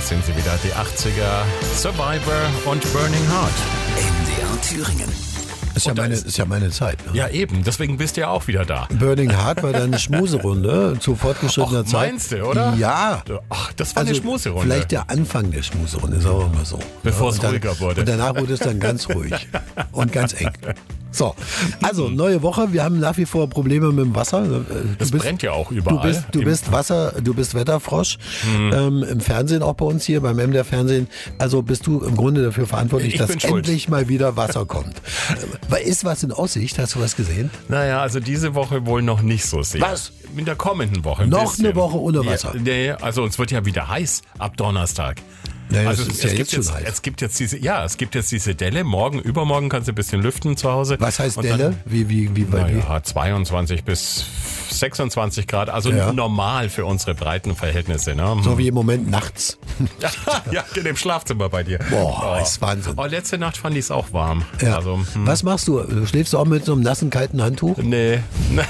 sind sie wieder, die 80er, Survivor und Burning Heart. NDR Thüringen. Ist ja meine Zeit. Ne? Ja, eben, deswegen bist du ja auch wieder da. Burning Heart war dann eine Schmuserunde zu fortgeschrittener Zeit. Meinst du, oder? Ja. Ach, das war eine Schmuserunde. Vielleicht der Anfang der Schmuserunde, sagen wir mal so. Bevor es ruhiger wurde. Und danach wurde es dann ganz ruhig und ganz eng. So, also neue Woche. Wir haben nach wie vor Probleme mit dem Wasser. Das brennt ja auch überall. Du bist Wetterfrosch. Im Fernsehen auch bei uns hier, beim MDR Fernsehen. Also bist du im Grunde dafür verantwortlich, dass endlich mal wieder Wasser kommt. Ist was in Aussicht? Hast du was gesehen? Naja, also diese Woche wohl noch nicht so sehr. Was? In der kommenden Woche Noch eine Woche ohne Wasser? Nee, also uns wird ja wieder heiß ab Donnerstag. Naja, also es ist ja jetzt schon heiß. Es gibt jetzt diese Delle. Morgen, übermorgen kannst du ein bisschen lüften zu Hause. Was heißt Delle? Wie bei dir? Ja, 22 bis 26 Grad. Also normal für unsere breiten Verhältnisse. Ne? So wie im Moment nachts. Ja, in dem Schlafzimmer bei dir. Boah, ist Wahnsinn. Oh, letzte Nacht fand ich es auch warm. Ja. Also, Was machst du? Schläfst du auch mit so einem nassen, kalten Handtuch? Nee.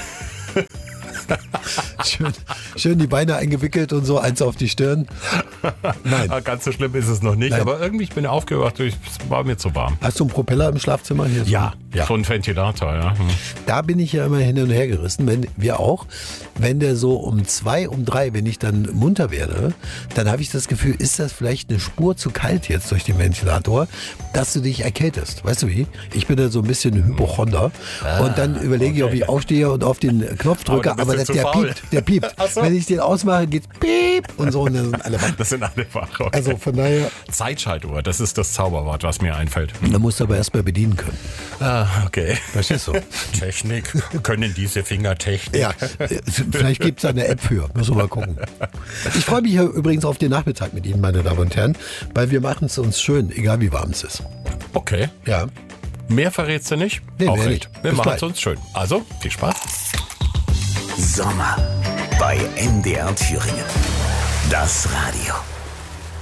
Schön die Beine eingewickelt und so, eins auf die Stirn. Nein. Ganz so schlimm ist es noch nicht, aber irgendwie ich bin aufgewacht, es war mir zu warm. Hast du einen Propeller im Schlafzimmer? Hier Ja, so ein Ventilator, ja. Da bin ich ja immer hin und her gerissen, wenn der so um 2, um 3, wenn ich dann munter werde, dann habe ich das Gefühl, ist das vielleicht eine Spur zu kalt jetzt durch den Ventilator, dass du dich erkältest. Weißt du wie? Ich bin da so ein bisschen Hypochonder und dann überlege ich, ob ich aufstehe und auf den Knopf drücke, aber der piept. So. Wenn ich den ausmache, geht's piep und so und dann sind alle wach. Das sind alle wach. Okay. Also von daher. Zeitschaltuhr, das ist das Zauberwort, was mir einfällt. Da musst du aber erstmal bedienen können. Ah, okay. Verstehst du? Technik. Können diese Finger Technik? Ja, vielleicht gibt es da eine App für. Müssen wir mal gucken. Ich freue mich übrigens auf den Nachmittag mit Ihnen, meine Damen und Herren, weil wir machen es uns schön, egal wie warm es ist. Okay. Ja. Mehr verrätst du nicht? Nee, auch mehr nicht. nicht. Wir Bis machen es gleich. uns schön. Also, viel Spaß. Sommer bei NDR Thüringen. Das Radio.